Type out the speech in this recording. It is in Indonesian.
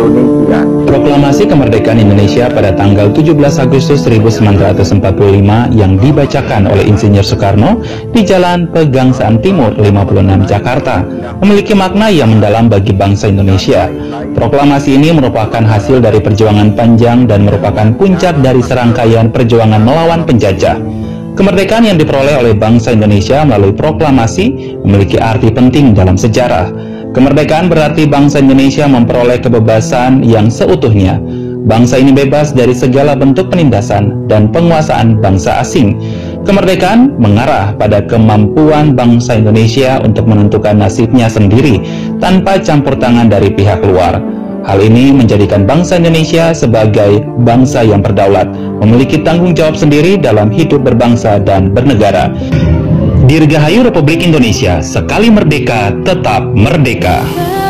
Indonesia. Proklamasi kemerdekaan Indonesia pada tanggal 17 Agustus 1945 yang dibacakan oleh Insinyur Soekarno di Jalan Pegangsaan Timur 56 Jakarta memiliki makna yang mendalam bagi bangsa Indonesia. Proklamasi ini merupakan hasil dari perjuangan panjang dan merupakan puncak dari serangkaian perjuangan melawan penjajah. Kemerdekaan yang diperoleh oleh bangsa Indonesia melalui proklamasi memiliki arti penting dalam sejarah. Kemerdekaan berarti bangsa Indonesia memperoleh kebebasan yang seutuhnya. Bangsa ini bebas dari segala bentuk penindasan dan penguasaan bangsa asing. Kemerdekaan mengarah pada kemampuan bangsa Indonesia untuk menentukan nasibnya sendiri tanpa campur tangan dari pihak luar. Hal ini menjadikan bangsa Indonesia sebagai bangsa yang berdaulat, memiliki tanggung jawab sendiri dalam hidup berbangsa dan bernegara. Dirgahayu Republik Indonesia, sekali merdeka, tetap merdeka.